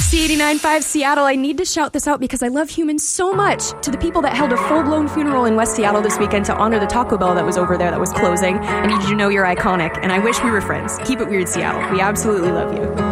WXC 89.5 Seattle. I need to shout this out because I love humans so much. To the people that held a full-blown funeral in West Seattle this weekend to honor the Taco Bell that was over there that was closing, I need you to know you're iconic, and I wish we were friends. Keep it weird, Seattle. We absolutely love you.